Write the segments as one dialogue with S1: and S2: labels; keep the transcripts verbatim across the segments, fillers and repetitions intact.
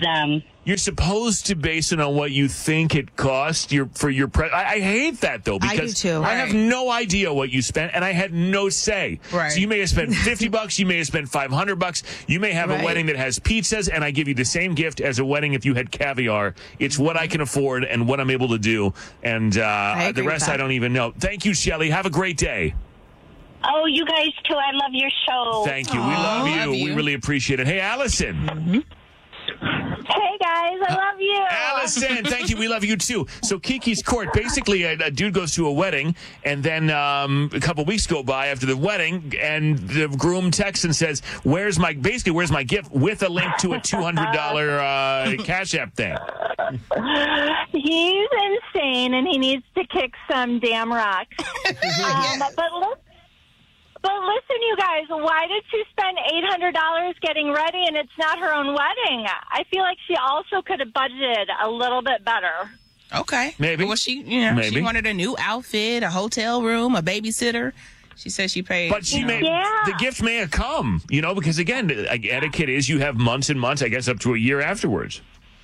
S1: them.
S2: You're supposed to base it on what you think it cost your for your pre- I, I hate that though because
S3: I do too.
S2: I have
S3: Right.
S2: no idea what you spent and I had no say.
S4: Right.
S2: So you may have spent fifty bucks, you may have spent five hundred bucks, you may have
S3: Right.
S2: a wedding that has pizzas and I give you the same gift as a wedding if you had caviar. It's what I can afford and what I'm able to do and uh,
S3: agree
S2: the
S3: with
S2: rest
S3: that.
S2: I don't even know. Thank you, Shelley. Have a great day.
S1: Oh, you guys too. I love your show.
S2: Thank you. We
S4: Aw,
S2: love you.
S4: love
S2: We
S4: you.
S2: really appreciate it. Hey, Allison.
S1: Hey guys, I love you.
S2: Allison, thank you. We love you too. So Kiki's Court, basically a, a dude goes to a wedding and then um, a couple weeks go by after the wedding and the groom texts and says, where's my, basically, where's my gift with a link to a two hundred dollars uh, Cash App thing.
S1: He's insane, and he needs to kick some damn rocks. um, but look. But listen, you guys, why did she spend eight hundred dollars getting ready and it's not her own wedding? I feel like she also could have budgeted a little bit better.
S4: Okay.
S2: Maybe.
S4: Well, she, you know,
S2: Maybe.
S4: she wanted a new outfit, a hotel room, a babysitter. She said she paid.
S2: But she
S4: you
S2: may,
S4: know.
S1: Yeah.
S2: the gift may have come, you know, because again, like, etiquette is you have months and months, I guess up to a year afterwards.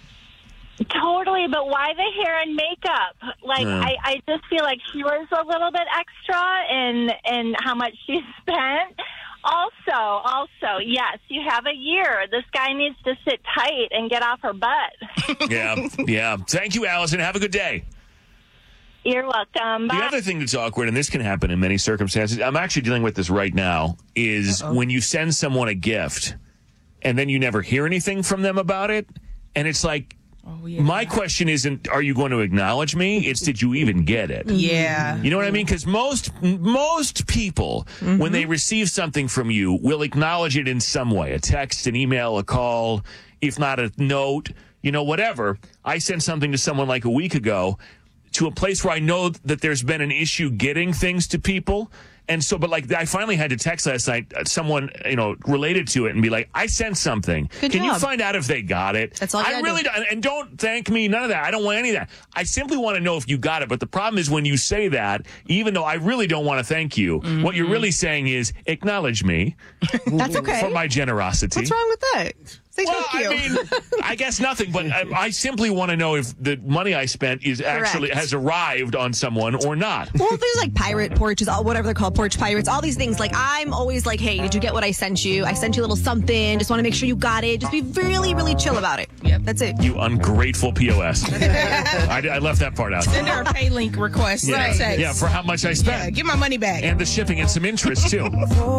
S1: Totally, but why the hair and makeup? Like,
S2: Yeah.
S1: I, I just feel like she was a little bit extra in, in how much she spent. Also, also, yes, you have a year. This guy needs to sit tight and get off her butt.
S2: Yeah, yeah. Thank you, Allison. Have a good day.
S1: You're welcome. Bye.
S2: The other thing that's awkward, and this can happen in many circumstances, I'm actually dealing with this right now, is
S4: Uh-oh.
S2: when you send someone a gift and then you never hear anything from them about it. And it's like,
S4: Oh, yeah.
S2: my question isn't, are you going to acknowledge me? It's, did you even get it?
S4: Yeah.
S2: You know what I mean? Because most most people, when they receive something from you, will acknowledge it in some way. A text, an email, a call, if not a note, you know, whatever. I sent something to someone like a week ago to a place where I know that there's been an issue getting things to people. And so, but like, I finally had to text last night uh, someone, you know, related to it and be like, I sent something.
S3: Good
S2: Can you
S3: job.
S2: find out if they got it?
S3: That's all you
S2: I
S3: gotta
S2: really
S3: do.
S2: don't, and don't thank me, none of that. I don't want any of that. I simply want to know if you got it. But the problem is when you say that, even though I really don't want to thank you,
S3: Mm-hmm.
S2: what you're really saying is acknowledge me
S3: That's okay.
S2: for my generosity.
S3: What's wrong with that? Say
S2: Well,
S3: thank you.
S2: I mean, I guess nothing, but I, I simply want to know if the money I spent is actually
S3: Correct.
S2: has arrived on someone or not.
S3: Well, there's like pirate porches, all whatever they're called, porch pirates, all these things. Like, I'm always like, hey, did you get what I sent you? I sent you a little something. Just want to make sure you got it. Just be really, really chill about it.
S4: Yep.
S3: That's it.
S2: You ungrateful P O S. I, I left that part out.
S4: Send her a pay link request.
S2: Yeah,
S4: Text.
S2: yeah, for how much I spent.
S4: Yeah, get my money back.
S2: And the shipping and some interest, too.